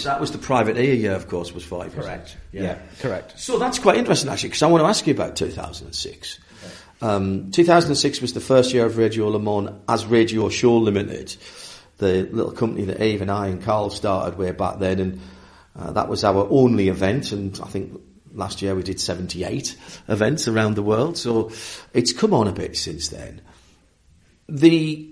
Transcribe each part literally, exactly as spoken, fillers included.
was that was the privateer year, of course, was five. Correct. Yeah. yeah, correct. So that's quite interesting, actually, because I want to ask you about two thousand six. Okay. Um, two thousand six was the first year of Radio Le Mans as Radio Show Limited, the little company that Eve and I and Carl started way back then, and uh, that was our only event, and I think last year we did seventy-eight events around the world, so it's come on a bit since then. The,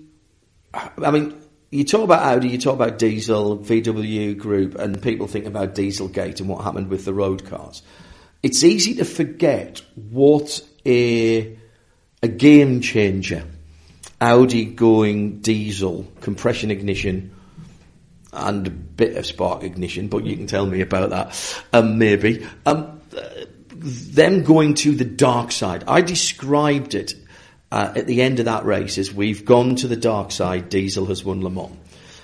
I mean, you talk about Audi, you talk about Diesel, V W Group, and people think about Dieselgate and what happened with the road cars. It's easy to forget what a a game changer Audi going diesel, compression ignition, and a bit of spark ignition, but you can tell me about that, um, maybe. Um, them going to the dark side. I described it uh, at the end of that race as we've gone to the dark side, Diesel has won Le Mans.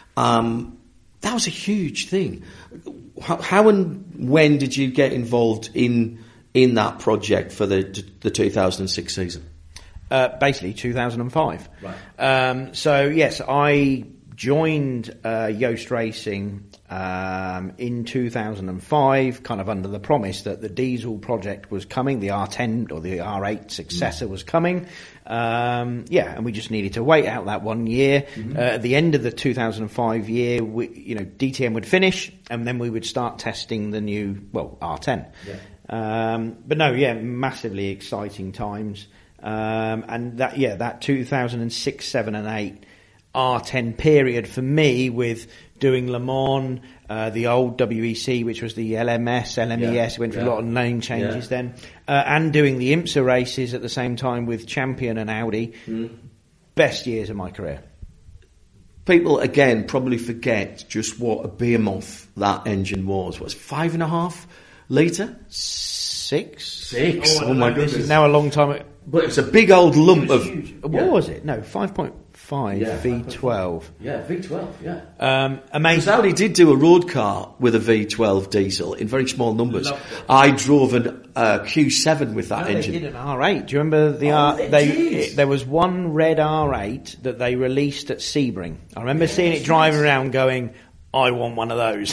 Um, that was a huge thing. How, how and when did you get involved in in that project for the the two thousand six season? Uh, basically, two thousand five. Right. Um, so, yes, I joined uh, Yoast Racing um, in two thousand five, kind of under the promise that the diesel project was coming, the R ten or the R eight successor mm. was coming. Um, yeah, and we just needed to wait out that one year. Mm-hmm. Uh, at the end of the two thousand five year, we, you know, D T M would finish, and then we would start testing the new, well, R ten. Yeah. Um, but no, yeah, massively exciting times. Um, and that, yeah, that two thousand six, seven and eight R ten period for me, with doing Le Mans, uh, the old W E C, which was the L M S, L M E S, yeah, went through yeah. a lot of name changes yeah. then, uh, and doing the IMSA races at the same time with Champion and Audi. Mm. Best years of my career. People, again, probably forget just what a behemoth that engine was. What's five and a half litre? Six? Six. Oh, oh my goodness. This is now a long time ago. But it's a big old lump of... What yeah. was it? No, five point five yeah, V twelve. Yeah, V twelve, yeah. Um, amazing. Audi did do a road car with a V twelve diesel in very small numbers. I drove an uh, Q seven with that no, engine. They did an R eight. Do you remember the oh, R... They, they it, There was one red R eight that they released at Sebring. I remember yeah, seeing it driving around going, I want one of those.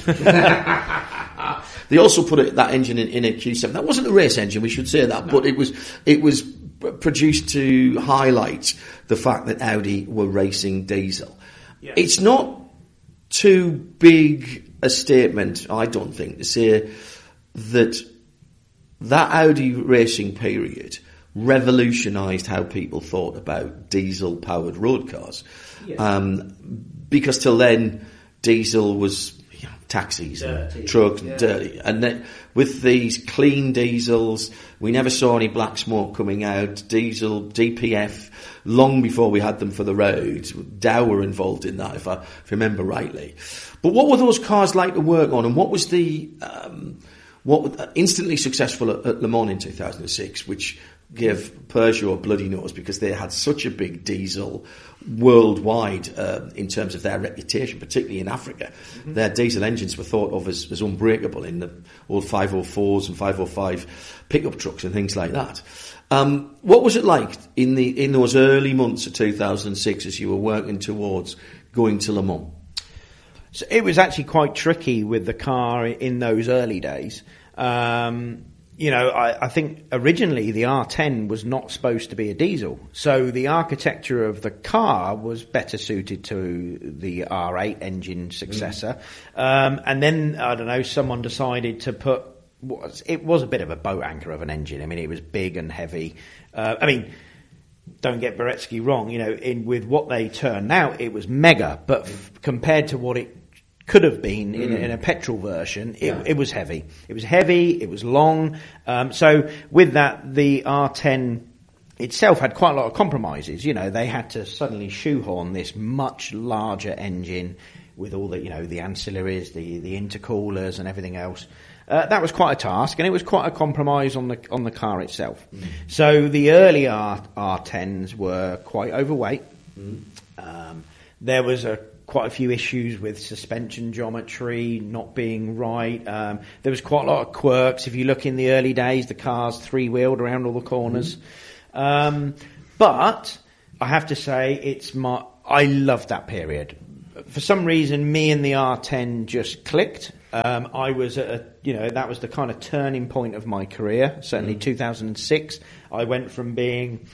They also put it, that engine in, in a Q seven. That wasn't a race engine, we should say that, no. but it was it was produced to highlight the fact that Audi were racing diesel. Yeah. It's not too big a statement, I don't think, to say that that Audi racing period revolutionised how people thought about diesel-powered road cars. Yeah. Um, because till then, diesel was you know, taxis dirty. and trucks yeah. and dirty. And then with these clean diesels, we never saw any black smoke coming out. Diesel, D P F, long before we had them for the road. Dow were involved in that, if I, if I remember rightly. But what were those cars like to work on, and what was the um, what was instantly successful at, at Le Mans in two thousand six, which gave Peugeot a bloody nose because they had such a big diesel worldwide uh, in terms of their reputation, particularly in Africa. Mm-hmm. Their diesel engines were thought of as, as unbreakable in the old five oh fours and five oh five pickup trucks and things like that. Um, what was it like in the in those early months of two thousand six as you were working towards going to Le Mans? So it was actually quite tricky with the car in those early days. Um, You know, I, I think originally the R ten was not supposed to be a diesel. So the architecture of the car was better suited to the R eight engine successor. Mm. Um, and then, I don't know, someone decided to put... It was a bit of a boat anchor of an engine. I mean, it was big and heavy. Uh, I mean, don't get Beretsky wrong. You know, in with what they turned out, it was mega. But f- compared to what it could have been in, mm. in a petrol version, it, yeah. it was heavy. It was heavy, it was long. Um, so with that, the R ten itself had quite a lot of compromises. You know, they had to suddenly shoehorn this much larger engine with all the, you know, the ancillaries, the, the intercoolers and everything else. Uh, that was quite a task, and it was quite a compromise on the on the car itself. Mm. So the early R, R10s were quite overweight. Mm. Um, there was a quite a few issues with suspension geometry not being right. Um, there was quite a lot of quirks. If you look in the early days, the car's three-wheeled around all the corners. Mm. Um, but I have to say, it's my I loved that period. For some reason, me and the R ten just clicked. Um, I was at a, you know, that was the kind of turning point of my career. Certainly, mm. two thousand six, I went from being.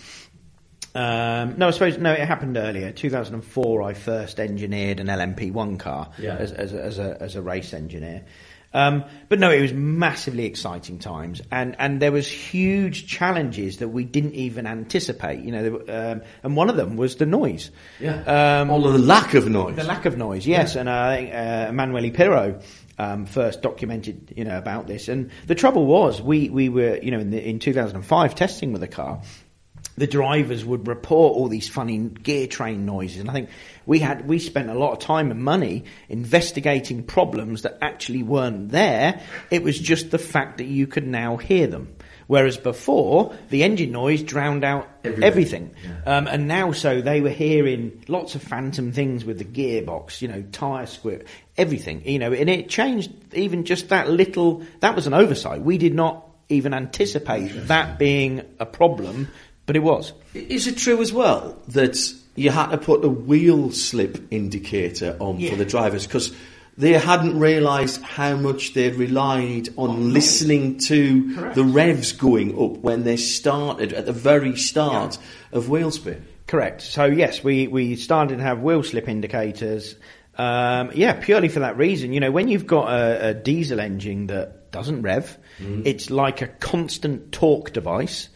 Um, no, I suppose no. It happened earlier. two thousand four, I first engineered an L M P one car yeah. as, as, a, as a as a race engineer. Um, but no, it was massively exciting times, and, and there was huge challenges that we didn't even anticipate. You know, there were, um, and one of them was the noise. Yeah. Um, All of the lack of noise. The lack of noise, yes. Yeah. And I think uh, Emanuele Pirro um, first documented, you know, about this. And the trouble was, we we were, you know, in the, in two thousand five testing with the car. The drivers would report all these funny gear train noises, and I think we had we spent a lot of time and money investigating problems that actually weren't there. It was just the fact that you could now hear them, whereas before the engine noise drowned out everything. everything. Yeah. Um, and now, so they were hearing lots of phantom things with the gearbox, you know, tyre squeak, everything, you know, and it changed even just that little. That was an oversight. We did not even anticipate that being a problem. But it was. Is it true as well that you had to put a wheel slip indicator on yeah. for the drivers because they hadn't realised how much they'd relied on oh, listening to Correct. the revs going up when they started at the very start yeah. of wheel spin? Correct. So yes, we, we started to have wheel slip indicators. Um, yeah, purely for that reason. You know, when you've got a, a diesel engine that doesn't rev, mm. it's like a constant torque device.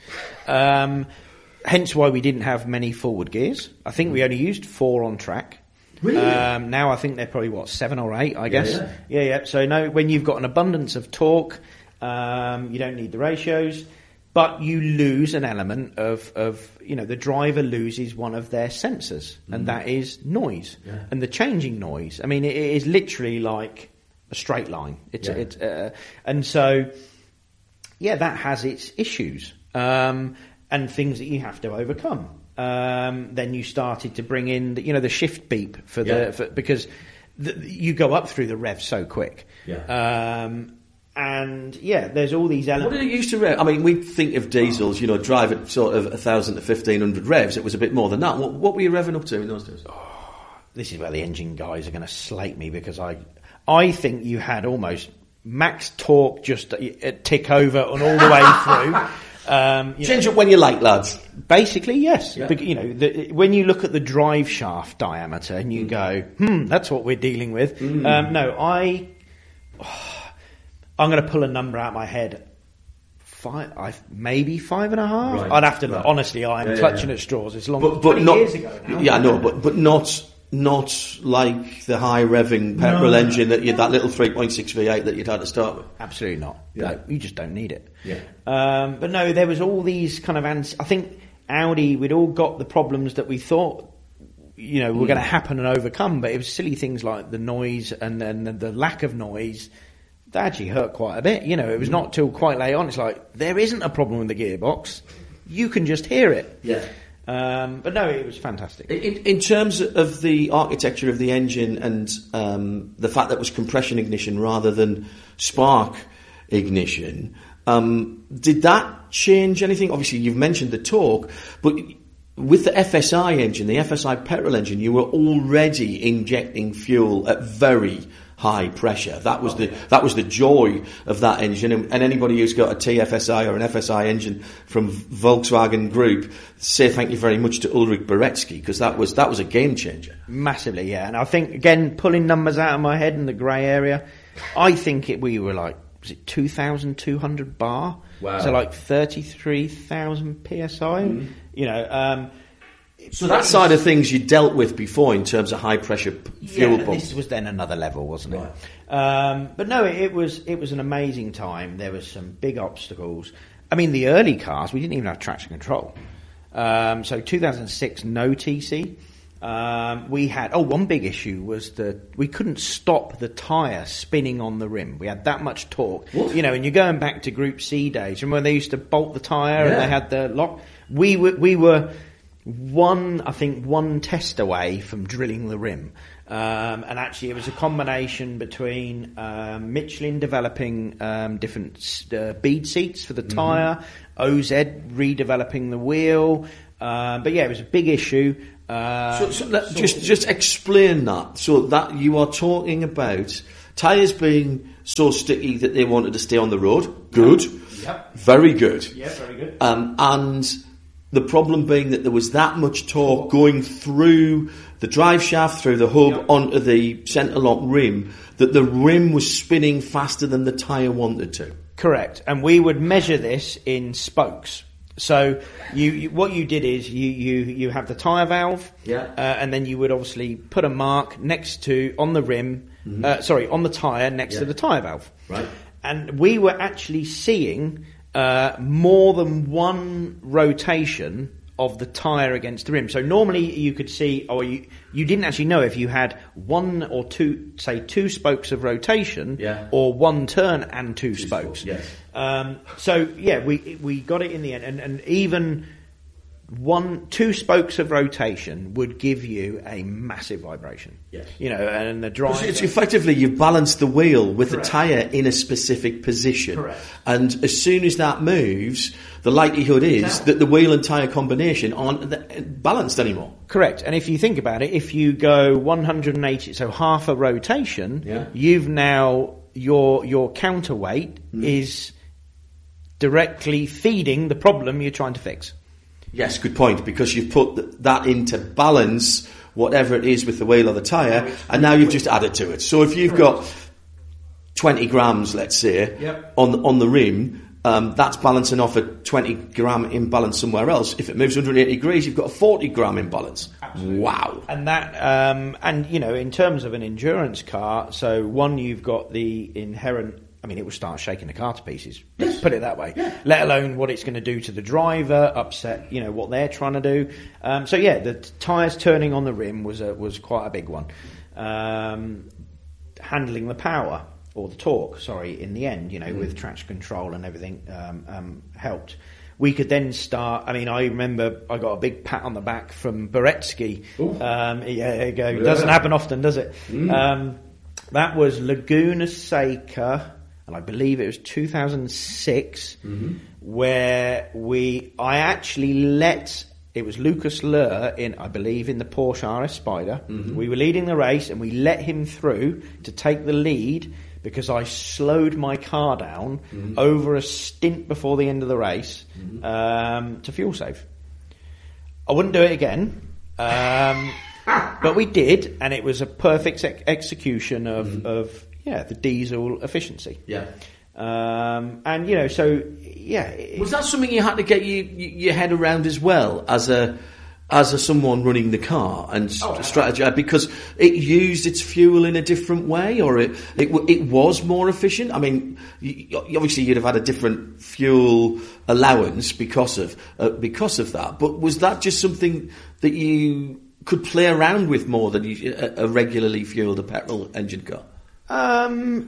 Um, hence why we didn't have many forward gears. I think we only used four on track. Really? Um, now I think they're probably, what, seven or eight, I guess. Yeah, yeah. yeah, yeah. So no, when you've got an abundance of torque, um, you don't need the ratios, but you lose an element of, of, you know, the driver loses one of their sensors, mm. and that is noise. Yeah. And the changing noise, I mean, it, it is literally like a straight line. It's, yeah. it's, uh, and so, yeah, that has its issues. Um, and things that you have to overcome. Um, then you started to bring in, the, you know, the shift beep for the yeah. for, because the, you go up through the rev so quick. Yeah. Um, and yeah, there's all these elements. What did it used to rev? I mean, we think of diesels, you know, drive at sort of a thousand to fifteen hundred revs. It was a bit more than that. What, what were you revving up to in those days? Oh, this is where the engine guys are going to slate me because I, I think you had almost max torque just tick over and all the way through. Um, Change know, up when you're late, lads. Basically, yes. Yeah. But, you know, the, when you look at the drive shaft diameter and you mm. go, hmm, that's what we're dealing with. Mm. Um, no, I, oh, I'm going to pull a number out of my head. Five, I, maybe five and a half. Right. I'd have to. Right. Honestly, I am yeah, clutching yeah, yeah. at straws. It's long, but, but twenty not, years ago now. Yeah, no, but but not. Not like the high revving petrol no, engine that you that little three point six V eight that you'd had to start with. Absolutely not. Yeah. No, you just don't need it. Yeah. Um, but no, there was all these kind of. Ans- I think Audi, we'd all got the problems that we thought, you know, were mm. going to happen and overcome. But it was silly things like the noise and then the lack of noise. That actually hurt quite a bit. You know, it was mm. not till quite late on. It's like there isn't a problem with the gearbox. You can just hear it. Yeah. Um, but no, it was fantastic. In, in terms of the architecture of the engine and um, the fact that it was compression ignition rather than spark ignition, um, did that change anything? Obviously, you've mentioned the torque, but with the F S I engine, the F S I petrol engine, you were already injecting fuel at very high pressure. That was the that was the joy of that engine, and, and anybody who's got a T F S I or an F S I engine from Volkswagen Group, say thank you very much to Ulrich Beretsky, because that was that was a game changer. Massively, yeah. And I think again, pulling numbers out of my head in the grey area, I think it, we were like, was it two thousand two hundred bar? Wow. So like thirty-three thousand P S I. Mm. You know. Um, So that side of things you dealt with before in terms of high pressure p- fuel yeah, pumps. This was then another level, wasn't it? Right. Um, but no, it, it was it was an amazing time. There was some big obstacles. I mean, the early cars, we didn't even have traction control. Um, so two thousand six, no T C. Um, we had oh one big issue was that we couldn't stop the tyre spinning on the rim. We had that much torque. What? You know, and you're going back to Group C days. Remember when they used to bolt the tyre yeah. and they had the lock? We were we were. One, I think, one test away from drilling the rim. Um, and actually it was a combination between um, Michelin developing um, different uh, bead seats for the mm-hmm. tyre, O Z redeveloping the wheel. Um, but yeah, it was a big issue. Uh, so, so that, just, just explain that. So that you are talking about tyres being so sticky that they wanted to stay on the road. Good. Yep. Very good. Yeah, very good. Um, and the problem being that there was that much torque going through the drive shaft, through the hub, yep. onto the centre lock rim, that the rim was spinning faster than the tyre wanted to. Correct. And we would measure this in spokes. So you, you what you did is you, you, you have the tyre valve, yeah. uh, and then you would obviously put a mark next to, on the rim, mm-hmm. uh, sorry, on the tyre next yeah. to the tyre valve. Right. And we were actually seeing uh, more than one rotation of the tyre against the rim. So normally you could see, or you, you didn't actually know if you had one or two, say two spokes of rotation, yeah. or one turn and two, two spokes. spokes yes. Um, so yeah, we we got it in the end, and, and even one, two spokes of rotation would give you a massive vibration. Yes. You know, and the drive. It's effectively you've balanced the wheel with Correct. the tyre in a specific position. Correct. And as soon as that moves, the likelihood is exactly. that the wheel and tyre combination aren't balanced anymore. Correct. And if you think about it, if you go one hundred eighty, so half a rotation, yeah. you've now, your your counterweight mm. is directly feeding the problem you're trying to fix. Yes, good point, because you've put that into balance, whatever it is with the wheel or the tyre, and now you've just added to it. So if you've got twenty grams, let's say, yep. on, on the rim, um, that's balancing off a twenty gram imbalance somewhere else. If it moves one hundred eighty degrees, you've got a forty gram imbalance. Absolutely. Wow. And that, um, and you know, in terms of an endurance car, so one, you've got the inherent, I mean, it will start shaking the car to pieces. Let's put it that way. Yeah. Let alone what it's going to do to the driver, upset, you know, what they're trying to do. Um, so yeah, the t- tyres turning on the rim was a, was quite a big one. Um, handling the power or the torque, sorry, in the end, you know, mm. with traction control and everything, um, um, helped. We could then start. I mean, I remember I got a big pat on the back from Beretsky. Um, yeah, there you go. Yeah. Doesn't happen often, does it? Mm. Um, that was Laguna Seca. And I believe it was two thousand six, mm-hmm. where we, I actually let, it was Lucas Luhr in, I believe, in the Porsche R S Spider. Mm-hmm. We were leading the race and we let him through to take the lead because I slowed my car down mm-hmm. over a stint before the end of the race mm-hmm. um, to fuel save. I wouldn't do it again. Um, but we did, and it was a perfect ex- execution of, mm-hmm. of Yeah, the diesel efficiency. Yeah. Um, and, you know, so, yeah. It, was that something you had to get you, you, your head around as well as a as a someone running the car and oh, strategy? Because it used its fuel in a different way, or it it, it was more efficient? I mean, you, obviously you'd have had a different fuel allowance because of uh, because of that. But was that just something that you could play around with more than you, a, a regularly fueled a petrol engine car? Um,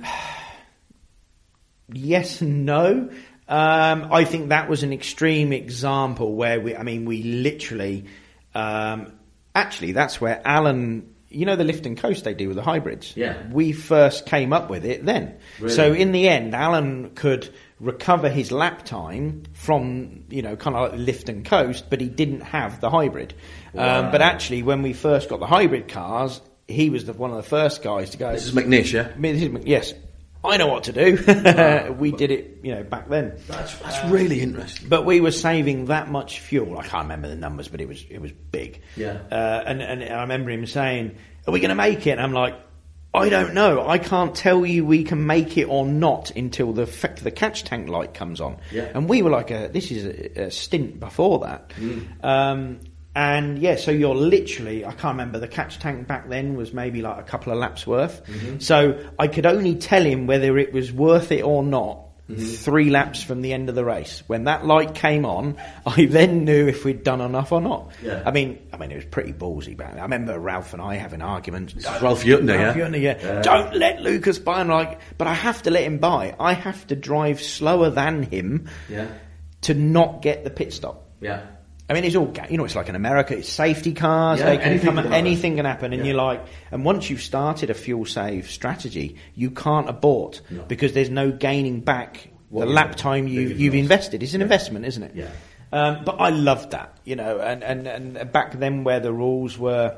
yes and no. Um, I think that was an extreme example where we, I mean, we literally, um, actually, that's where Alan, you know, the lift and coast they do with the hybrids. Yeah. We first came up with it then. Really? So in the end, Alan could recover his lap time from, you know, kind of like lift and coast, but he didn't have the hybrid. Wow. Um, but actually, when we first got the hybrid cars, he was the, one of the first guys to go. This is McNish, yeah? This is, yes, I know what to do. We did it, you know, back then. That's, that's uh, really interesting. But we were saving that much fuel. I can't remember the numbers, but it was it was big. Yeah. Uh, and and I remember him saying, "Are we going to make it?" And I'm like, I don't know. I can't tell you we can make it or not until the effect of the catch tank light comes on. Yeah. And we were like, a, this is a, a stint before that. Mm. Um, And yeah, so you're literally, I can't remember, the catch tank back then was maybe like a couple of laps worth. Mm-hmm. So I could only tell him whether it was worth it or not mm-hmm. three laps from the end of the race. When that light came on, I then knew if we'd done enough or not. Yeah. I mean, I mean, it was pretty ballsy back then. I remember Ralph and I having arguments. Ralph Yutner, Ralph yeah? Yutner, yeah. yeah. Don't let Lucas buy. I'm like, but I have to let him buy. I have to drive slower than him yeah. to not get the pit stop. Yeah. I mean, it's all, you know, it's like in America, it's safety cars, yeah, they can anything come, can anything can happen, and yeah. you're like, and once you've started a fuel save strategy, you can't abort no. because there's no gaining back what the lap time you've, you've invested. It's an yeah. investment, isn't it? Yeah. Um, but I loved that, you know, and, and, and back then where the rules were,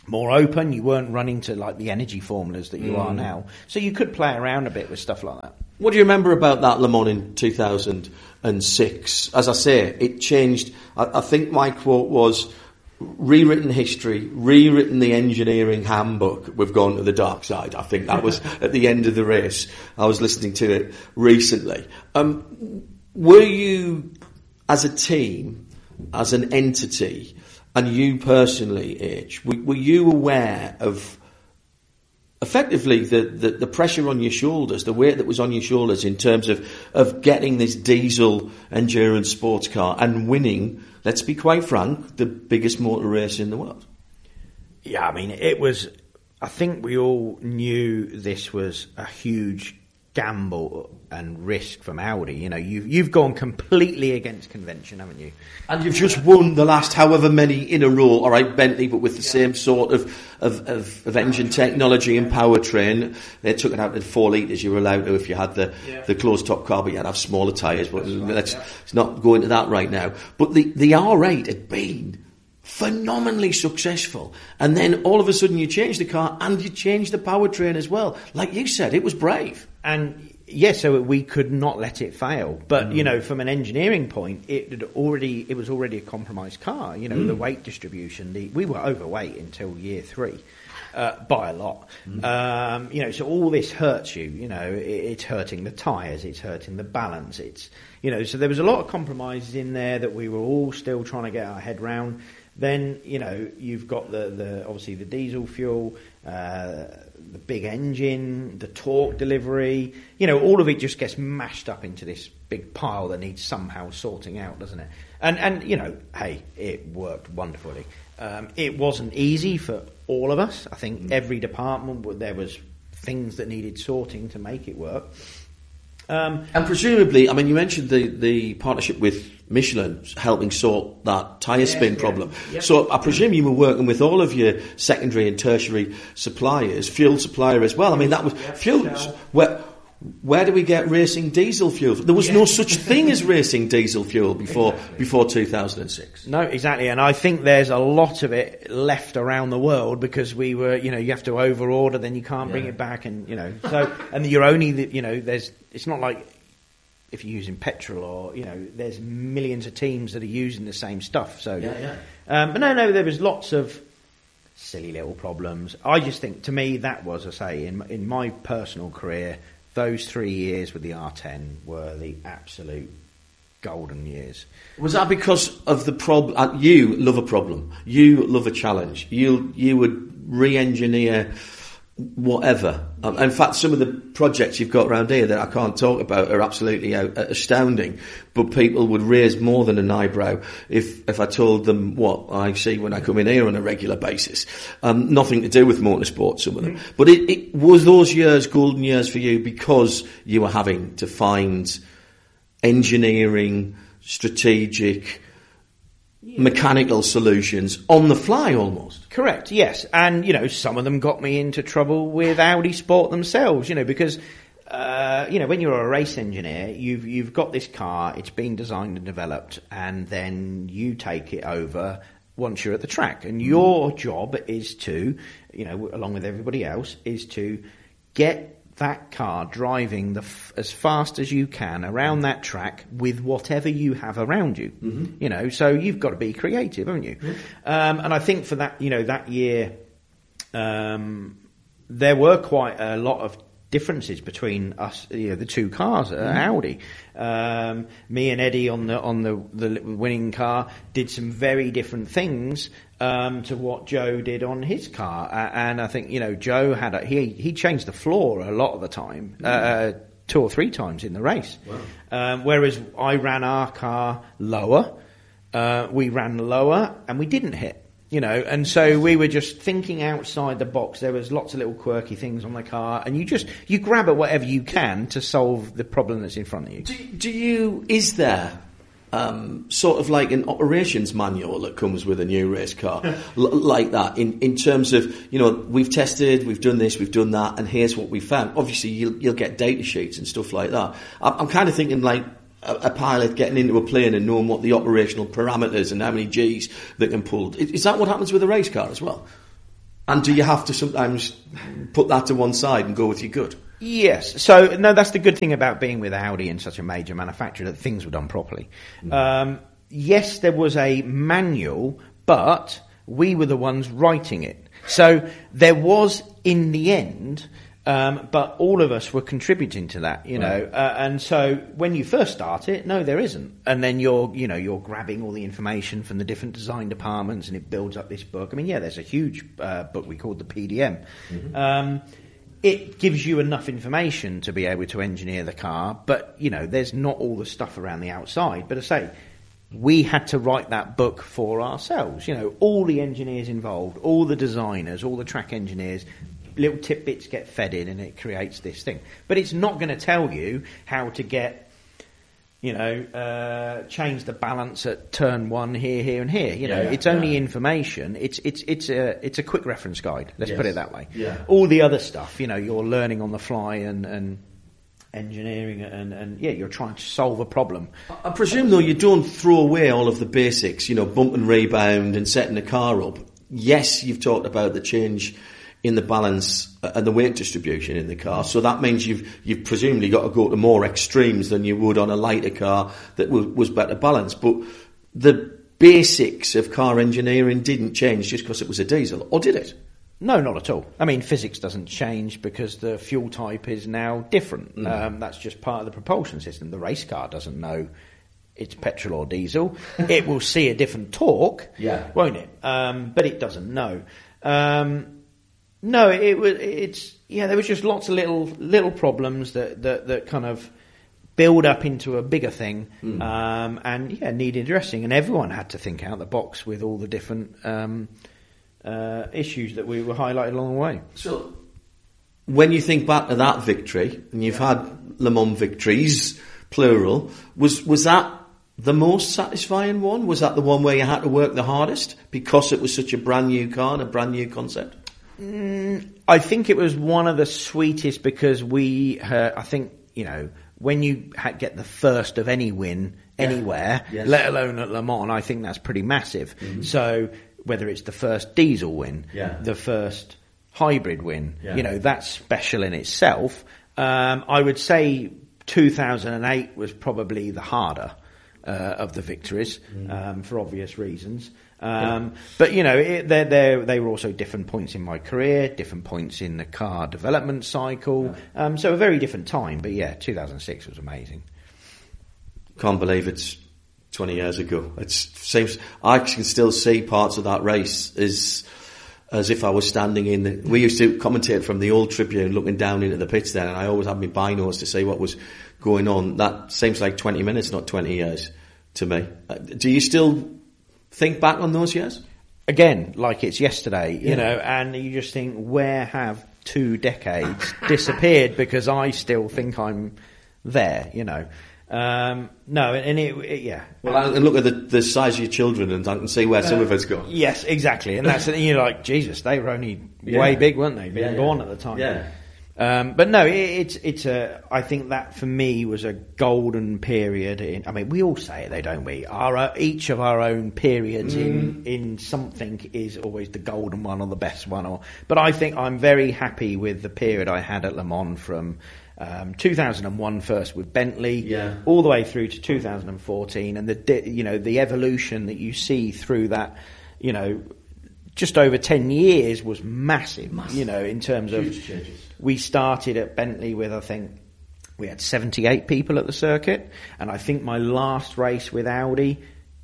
more open. You weren't running to like the energy formulas that you mm. are now. So you could play around a bit with stuff like that. What do you remember about that Le Mans in two thousand six? As I say, it changed. I, I think my quote was, rewritten history, rewritten the engineering handbook, we've gone to the dark side. I think that was at the end of the race. I was listening to it recently. Um, were you, as a team, as an entity, and you personally, H, were, were you aware of effectively the, the, the pressure on your shoulders, the weight that was on your shoulders in terms of, of getting this diesel endurance sports car and winning, let's be quite frank, the biggest motor race in the world? Yeah, I mean, it was, I think we all knew this was a huge gamble and risk from Audi. You know, you've, you've gone completely against convention, haven't you? And you've just won the last however many in a row, all right, Bentley, but with the yeah. same sort of, of, of, of engine technology and powertrain. They took it out to four litres. You were allowed to if you had the, yeah. the closed-top car, but you had to have smaller tyres. But right, let's, yeah. let's not go into that right now. But the, the R eight had been phenomenally successful, and then all of a sudden you change the car and you change the powertrain as well. Like you said, it was brave. And yes, so we could not let it fail. But mm. you know, from an engineering point, it had already it was already a compromised car. You know, mm. the weight distribution. The, we were overweight until year three. Uh, by a lot. Mm. Um, you know, so all this hurts you. You know, it, it's hurting the tyres, it's hurting the balance. It's, you know, so there was a lot of compromises in there that we were all still trying to get our head round. Then, you know, you've got the, the obviously the diesel fuel, uh, the big engine, the torque delivery. You know, all of it just gets mashed up into this big pile that needs somehow sorting out, doesn't it? And, and you know, hey, it worked wonderfully. Um, it wasn't easy for all of us. I think mm. every department, there was things that needed sorting to make it work. Um, and presumably, I mean, you mentioned the, the partnership with Michelin helping sort that tyre yeah, spin yeah, problem. Yeah. So I presume you were working with all of your secondary and tertiary suppliers, fuel supplier as well. I mean, that was yeah, fuel. So. Where, where do we get racing diesel fuel? There was yeah. no such thing as racing diesel fuel before exactly. before two thousand six. No, exactly. And I think there's a lot of it left around the world because we were, you know, you have to over order, then you can't yeah. bring it back, and you know, so and you're only, you know, there's. It's not like if you're using petrol or, you know, there's millions of teams that are using the same stuff. So, yeah, yeah. Um, but no, no, there was lots of silly little problems. I just think, to me, that was, I say, in in my personal career, those three years with the R ten were the absolute golden years. Was that because of the problem? Uh, you love a problem. You love a challenge. You you would re-engineer whatever. Um, in fact, some of the projects you've got around here that I can't talk about are absolutely out, uh, astounding. But people would raise more than an eyebrow if if I told them what I see when I come in here on a regular basis. Um, nothing to do with motorsport, some of them. Mm-hmm. But it, it was those years golden years for you because you were having to find engineering, strategic, yeah. mechanical solutions on the fly almost. Correct, yes. And, you know, some of them got me into trouble with Audi Sport themselves, you know, because, uh, you know, when you're a race engineer, you've you've got this car, it's been designed and developed, and then you take it over once you're at the track. And your job is to, you know, along with everybody else, is to get that car driving the f- as fast as you can around that track with whatever you have around you. Mm-hmm. You know, so you've got to be creative, haven't you? Mm-hmm. Um, and I think for that, you know, that year, um, there were quite a lot of differences between us, you know, the two cars at mm-hmm. Audi. Um, me and Eddie on the on the, the winning car did some very different things um, to what Joe did on his car, uh, and I think, you know, Joe had a, he he changed the floor a lot of the time, mm-hmm. uh, two or three times in the race. Wow. Um, whereas I ran our car lower, uh, we ran lower, and we didn't hit. You know, and so we were just thinking outside the box. There was lots of little quirky things on the car, and you just, you grab at whatever you can to solve the problem that's in front of you. Do, do you, is there um, sort of like an operations manual that comes with a new race car l- like that in, in terms of, you know, we've tested, we've done this, we've done that, and here's what we found. Obviously, you'll, you'll get data sheets and stuff like that. I'm, I'm kind of thinking like, a pilot getting into a plane and knowing what the operational parameters and how many G's they can pull. Is that what happens with a race car as well? And do you have to sometimes put that to one side and go with your gut? Yes. So, no, that's the good thing about being with Audi in such a major manufacturer, that things were done properly. Mm. Um, yes, there was a manual, but we were the ones writing it. So there was, in the end, um, but all of us were contributing to that, you know. Right. Uh, and so when you first start it, no, there isn't. And then you're, you know, you're grabbing all the information from the different design departments, and it builds up this book. I mean, yeah, there's a huge uh, book we called the P D M. Mm-hmm. Um, it gives you enough information to be able to engineer the car, but, you know, there's not all the stuff around the outside. But I say, we had to write that book for ourselves. You know, all the engineers involved, all the designers, all the track engineers, little tidbits get fed in and it creates this thing. But it's not going to tell you how to get, you know, uh, change the balance at turn one here, here and here. You know, yeah, it's only yeah. information. It's it's it's a it's a quick reference guide. Let's yes. put it that way. Yeah. All the other stuff, you know, you're learning on the fly and, and engineering and, and yeah, you're trying to solve a problem. I presume though you don't throw away all of the basics, you know, bump and rebound and setting the car up. Yes, you've talked about the change in the balance and the weight distribution in the car. So that means you've you've presumably got to go to more extremes than you would on a lighter car that was, was better balanced. But the basics of car engineering didn't change just because it was a diesel, or did it? No, not at all. I mean, physics doesn't change because the fuel type is now different. Mm. Um, that's just part of the propulsion system. The race car doesn't know it's petrol or diesel. It will see a different torque, yeah. won't it? Um, but it doesn't know. Um, No, it was. It's yeah. There was just lots of little little problems that that, that kind of build up into a bigger thing, mm. um, and yeah, needed addressing. And everyone had to think out the box with all the different um, uh, issues that we were highlighted along the way. So, when you think back to that victory, and you've had Le Mans victories, plural, was was that the most satisfying one? Was that the one where you had to work the hardest because it was such a brand new car and a brand new concept? Mm, I think it was one of the sweetest because we, uh, I think, you know, when you ha- get the first of any win yeah. anywhere, yes. let alone at Le Mans, I think that's pretty massive. Mm-hmm. So whether it's the first diesel win, yeah. the first hybrid win, yeah. you know, that's special in itself. Um, I would say two thousand eight was probably the harder uh, of the victories mm. um, for obvious reasons. Um, yeah. But, you know, it, they're, they're, they were also different points in my career, different points in the car development cycle. Yeah. Um, so a very different time. But, yeah, two thousand six was amazing. Can't believe it's twenty years ago. It seems I can still see parts of that race as, as if I was standing in the... We used to commentate from the old Tribune looking down into the pits then, and I always had my binos to see what was going on. That seems like twenty minutes, not twenty years to me. Uh, do you still... think back on those years? Again, like it's yesterday, you yeah. know, and you just think, where have two decades disappeared? Because I still think I'm there, you know. Um, no, and it, it yeah. Well, I, and look at the, the size of your children, and I can see where uh, some of it's gone. Yes, exactly, and that's you're like, Jesus, they were only yeah. way big, weren't they? Being yeah, born yeah. at the time. Yeah. Um, but no, it, it's it's a. I think that for me was a golden period. In, I mean, we all say it, though, don't we? Our each of our own periods mm. in in something is always the golden one or the best one. Or, but I think I'm very happy with the period I had at Le Mans from um, two thousand one first with Bentley, yeah. all the way through to two thousand fourteen, and the you know the evolution that you see through that, you know. Just over ten years was massive, massive. You know, in terms Huge of... changes. We started at Bentley with, I think, we had seventy-eight people at the circuit, and I think my last race with Audi,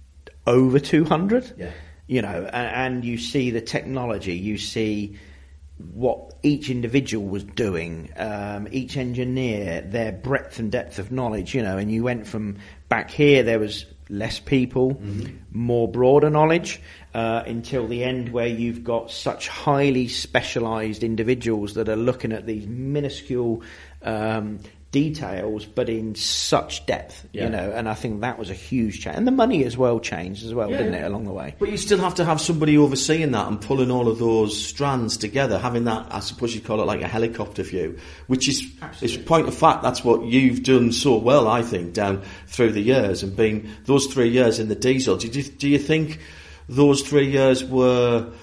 over two hundred. Yeah. You know, and, and you see the technology, you see what each individual was doing, um, each engineer, their breadth and depth of knowledge, you know, and you went from back here, there was less people, mm-hmm. more broader knowledge, uh, until the end where you've got such highly specialised individuals that are looking at these minuscule um, details, but in such depth, yeah. you know, and I think that was a huge change. And the money as well changed as well, yeah, didn't it, along the way? But you still have to have somebody overseeing that and pulling all of those strands together, having that, I suppose you'd call it like a helicopter view, which is, is point of fact, that's what you've done so well, I think, down through the years, and being those three years in the diesel. Did you, do you think those three years were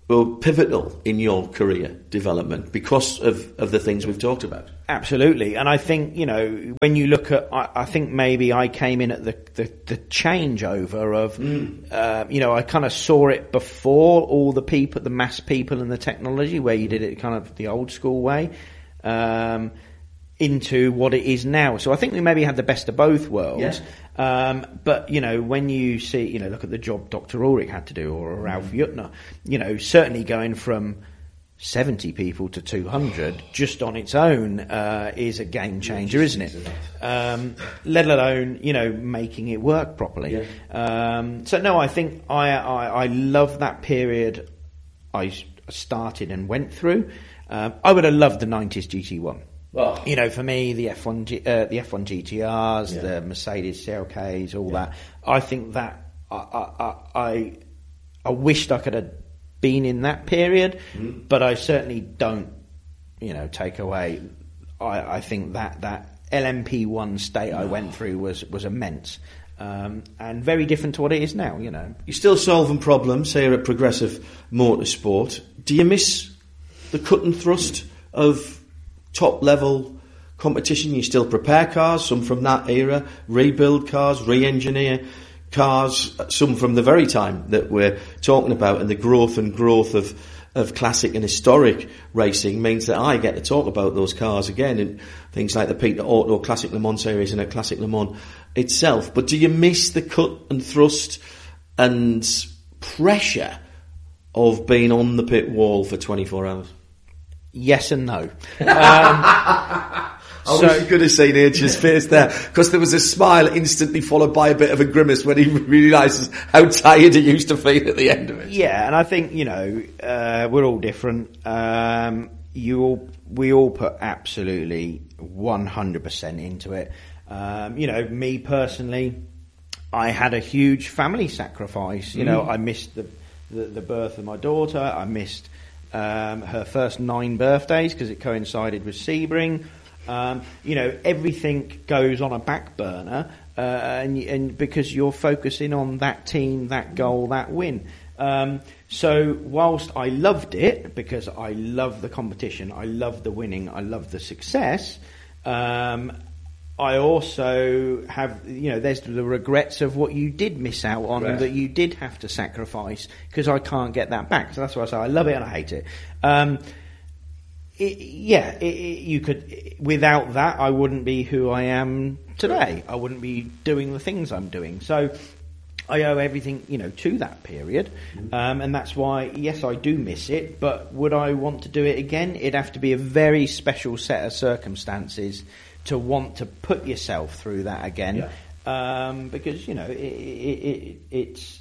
were pivotal in your career development because of, of the things we've talked about. Absolutely. And I think, you know, when you look at, I, I think maybe I came in at the, the, the changeover of, mm. uh, you know, I kind of saw it before all the people, the mass people and the technology, where you did it kind of the old school way, um, into what it is now. So I think we maybe had the best of both worlds. Yeah. Um, but, you know, when you see, you know, look at the job Doctor Ulrich had to do, or Ralf mm. Juttner, you know, certainly going from seventy people to two hundred just on its own uh, is a game changer, isn't it? Um, let alone, you know, making it work properly. Yeah. Um, so no, I think I, I, I love that period I started and went through. Um, I would have loved the nineties G T one. Well, you know, for me, the F one, G, uh, the F one G T Rs, yeah. the Mercedes C L Ks, all yeah. that. I think that I, I, I, I wished I could have been in that period, mm. but I certainly don't, you know, take away. I, I think that that L M P one state no. I went through was was immense, um, and very different to what it is now. You know, you're still solving problems here at Progressive Motorsport. Do you miss the cut and thrust of top level competition? You still prepare cars, some from that era, rebuild cars, re-engineer cars, some from the very time that we're talking about, and the growth and growth of of classic and historic racing means that I get to talk about those cars again, and things like the Peter Auto Classic Le Mans series and a Classic Le Mans itself. But do you miss the cut and thrust and pressure of being on the pit wall for twenty-four hours? Yes and no. Um, I so, wish you could have seen H's face there, because there was a smile instantly followed by a bit of a grimace when he realises how tired he used to feel at the end of it. Yeah, and I think, you know, uh, we're all different. Um, you all, we all put absolutely one hundred percent into it. Um, you know, me personally, I had a huge family sacrifice. You mm. know, I missed the, the, the birth of my daughter. I missed um, her first nine birthdays because it coincided with Sebring. Um, you know, everything goes on a back burner, uh, and, and because you're focusing on that team, that goal, that win. Um, so whilst I loved it, because I love the competition, I love the winning, I love the success, um, I also have, you know, there's the regrets of what you did miss out on, right. that you did have to sacrifice, because I can't get that back. So that's why I say I love it and I hate it. Um, It, yeah, it, it, you could. Without that, I wouldn't be who I am today. I wouldn't be doing the things I'm doing. So I owe everything, you know, to that period, um, and that's why, yes, I do miss it. But would I want to do it again? It'd have to be a very special set of circumstances to want to put yourself through that again, yeah. um, because you know it, it, it, it's.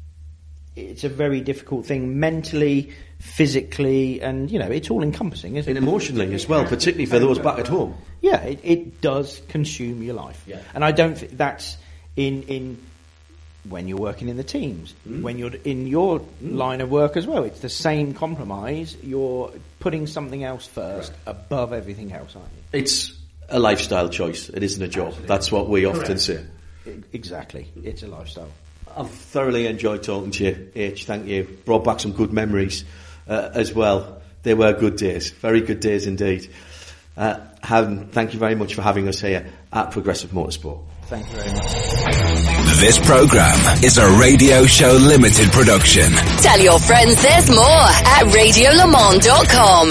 It's a very difficult thing mentally, physically, and, you know, it's all encompassing, isn't and it? And emotionally as well, particularly for those back at home. Yeah, it, it does consume your life. Yeah. And I don't think that's in, in when you're working in the teams, mm. when you're in your mm. line of work as well. It's the same compromise. You're putting something else first right. above everything else, aren't you? It's a lifestyle choice. It isn't a job. Absolutely. That's what we often Correct. say. Exactly. It's a lifestyle. I've thoroughly enjoyed talking to you, H. Thank you. Brought back some good memories uh, as well. They were good days, very good days indeed. Uh, Howden, thank you very much for having us here at Progressive Motorsport. Thank you very much. This programme is a Radio Show Limited production. Tell your friends there's more at radio le mans dot com.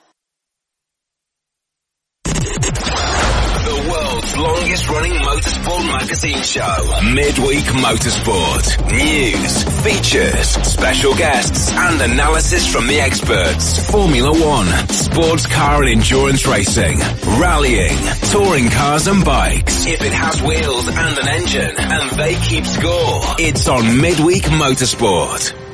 Longest running motorsport magazine show, Midweek Motorsport. News, features, special guests, and analysis from the experts. Formula One, sports car and endurance racing, rallying, touring cars and bikes. If it has wheels and an engine, and they keep score, it's on Midweek Motorsport.